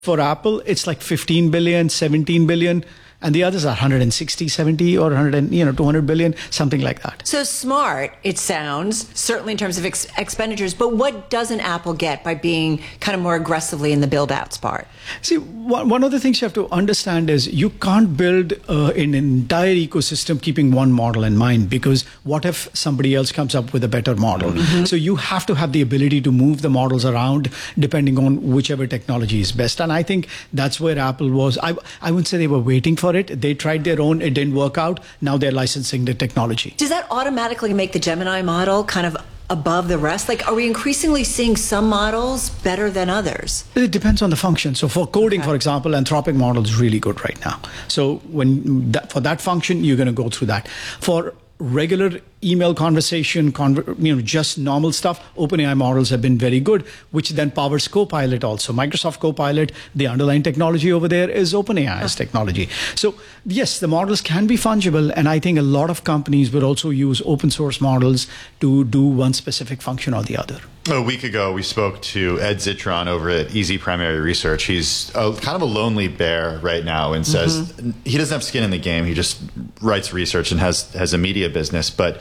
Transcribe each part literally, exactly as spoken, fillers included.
For Apple, it's like fifteen billion, seventeen billion. And the others are one hundred sixty, seventy, or one hundred, you know, two hundred billion, something like that. So smart, it sounds, certainly in terms of ex- expenditures. But what doesn't Apple get by being kind of more aggressively in the build-outs part? See, one of the things you have to understand is you can't build uh, an entire ecosystem keeping one model in mind, because what if somebody else comes up with a better model? Mm-hmm. So you have to have the ability to move the models around depending on whichever technology is best. And I think that's where Apple was. I, I wouldn't say they were waiting for it. They tried their own. It didn't work out. Now they're licensing the technology. Does that automatically make the Gemini model kind of above the rest? Like, are we increasingly seeing some models better than others? It depends on the function. So for coding, Okay. for example, Anthropic model is really good right now. So when that, for that function, you're going to go through that. For regular email conversation, conver- you know, just normal stuff, OpenAI models have been very good, which then powers Copilot also. Microsoft Copilot, the underlying technology over there is OpenAI's technology. So yes, the models can be fungible, and I think a lot of companies will also use open source models to do one specific function or the other. A week ago, we spoke to Ed Zitron over at Easy Primary Research. He's a, kind of a lonely bear right now and says mm-hmm. he doesn't have skin in the game. He just writes research and has has a media business. But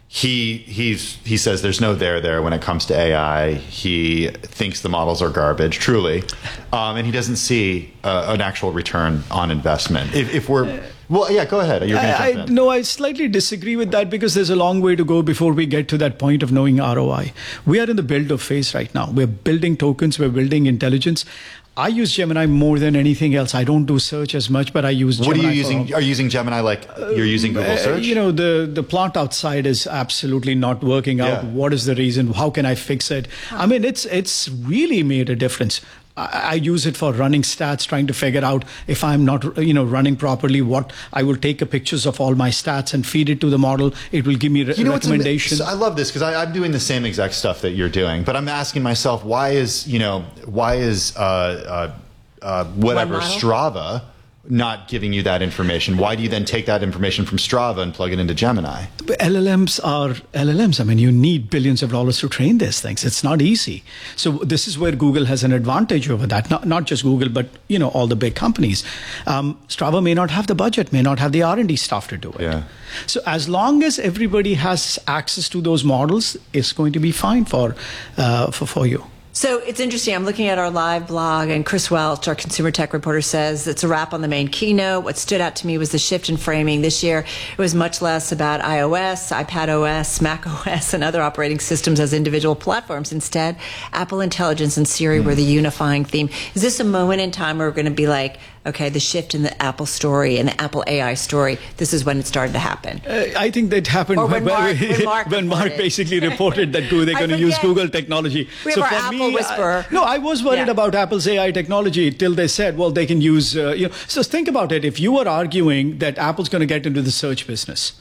he he's, he says there's no there there when it comes to A I. He thinks the models are garbage, truly. Um, and he doesn't see uh, an actual return on investment. If, if we're... Well, yeah, go ahead. You're gonna I, jump I, in. no, I slightly disagree with that, because there's a long way to go before we get to that point of knowing R O I. We are in the build of phase right now. We're building tokens. We're building intelligence. I use Gemini more than anything else. I don't do search as much, but I use What Gemini. are you using? For, are you using Gemini like you're using Google uh, Search? You know, the, the plant outside is absolutely not working out. Yeah. What is the reason? How can I fix it? I mean, it's it's really made a difference. I use it for running stats, trying to figure out if I'm not, you know, running properly. What I will take a pictures of all my stats and feed it to the model. It will give me re- you know recommendations. So I love this because I'm doing the same exact stuff that you're doing, but I'm asking myself, why is you know why is uh, uh, uh, whatever Strava not giving you that information? Why do you then take that information from Strava and plug it into Gemini? But L L Ms are L L Ms. I mean, you need billions of dollars to train these things. It's not easy. So this is where Google has an advantage over that. Not, not just Google, but, you know, all the big companies. Um, Strava may not have the budget, may not have the R and D staff to do it. Yeah. So as long as everybody has access to those models, it's going to be fine for uh, for, for you. So it's interesting. I'm looking at our live blog, and Chris Welch, our consumer tech reporter, says it's a wrap on the main keynote. What stood out to me was the shift in framing. This year, it was much less about iOS, iPadOS, macOS, and other operating systems as individual platforms. Instead, Apple Intelligence and Siri mm. were the unifying theme. Is this a moment in time where we're going to be like, okay, the shift in the Apple story and the Apple A I story, this is when it started to happen? Uh, I think that happened or when, when, Mark, when, Mark, when Mark basically reported that they're going to use Google technology. We have so our for Apple me, whisperer. I, no, I was worried yeah. about Apple's A I technology till they said, well, they can use, uh, you know. So think about it. If you are arguing that Apple's going to get into the search business,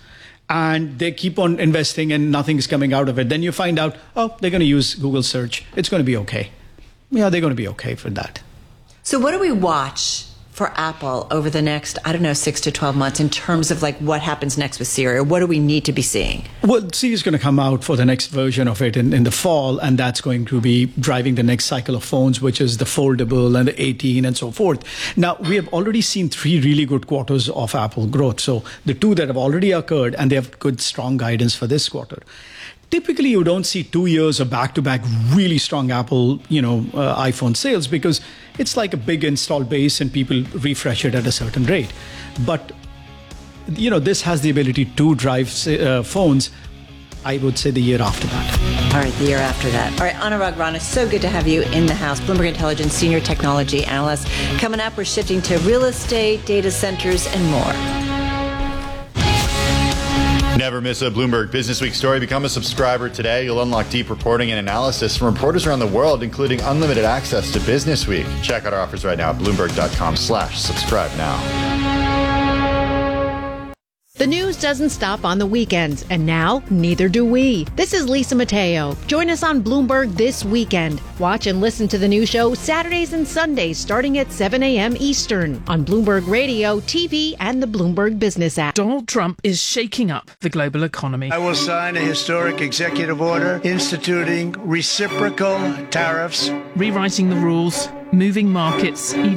and they keep on investing and nothing is coming out of it, then you find out, oh, they're going to use Google search. It's going to be okay. Yeah, they're going to be okay for that. So what do we watch for Apple over the next, I don't know, six to twelve months in terms of like what happens next with Siri, or what do we need to be seeing? Well, Siri is going to come out for the next version of it in, in the fall, and that's going to be driving the next cycle of phones, which is the foldable and the eighteen and so forth. Now, we have already seen three really good quarters of Apple growth. So the two that have already occurred, and they have good, strong guidance for this quarter. Typically, you don't see two years of back-to-back really strong Apple, you know, uh, iPhone sales, because it's like a big installed base and people refresh it at a certain rate. But, you know, this has the ability to drive uh, phones, I would say, the year after that. All right, the year after that. All right, Anurag Rana, so good to have you in the house. Bloomberg Intelligence Senior Technology Analyst. Coming up, we're shifting to real estate, data centers, and more. Never miss a Bloomberg Business Week story. Become a subscriber today. You'll unlock deep reporting and analysis from reporters around the world, including unlimited access to Business Week. Check out our offers right now at Bloomberg.com slash subscribe now. The news doesn't stop on the weekends, and now neither do we. This is Lisa Mateo. Join us on Bloomberg this weekend. Watch and listen to the new show Saturdays and Sundays starting at seven a.m. Eastern on Bloomberg Radio, T V, and the Bloomberg Business app. Donald Trump is shaking up the global economy. I will sign a historic executive order instituting reciprocal tariffs, rewriting the rules, moving markets even